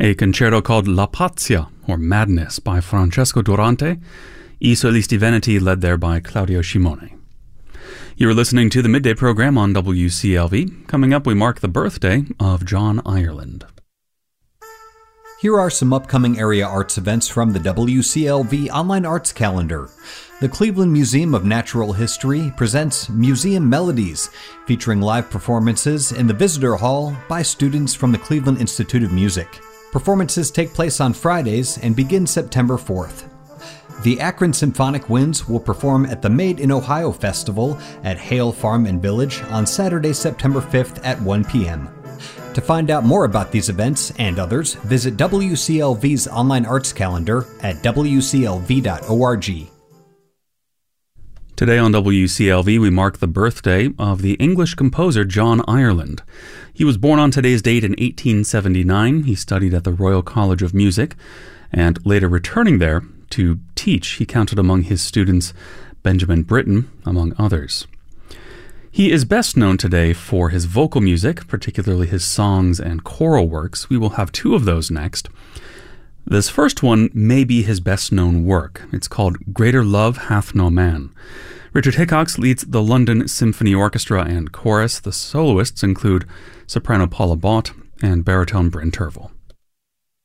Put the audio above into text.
a concerto called La Pazzia, or Madness, by Francesco Durante, I Solisti Veneti, led there by Claudio Scimone. You're listening to the Midday Program on WCLV. Coming up, we mark the birthday of John Ireland. Here are some upcoming area arts events from the WCLV Online Arts Calendar. The Cleveland Museum of Natural History presents Museum Melodies, featuring live performances in the Visitor Hall by students from the Cleveland Institute of Music. Performances take place on Fridays and begin September 4th. The Akron Symphonic Winds will perform at the Made in Ohio Festival at Hale Farm and Village on Saturday, September 5th at 1 p.m. To find out more about these events and others, visit WCLV's online arts calendar at wclv.org. Today on WCLV, we mark the birthday of the English composer John Ireland. He was born on today's date in 1879. He studied at the Royal College of Music, and later returning there to teach, he counted among his students Benjamin Britten, among others. He is best known today for his vocal music, particularly his songs and choral works. We will have two of those next. This first one may be his best-known work. It's called Greater Love Hath No Man. Richard Hickox leads the London Symphony Orchestra and Chorus. The soloists include soprano Paula Bott and baritone Bryn Tervel.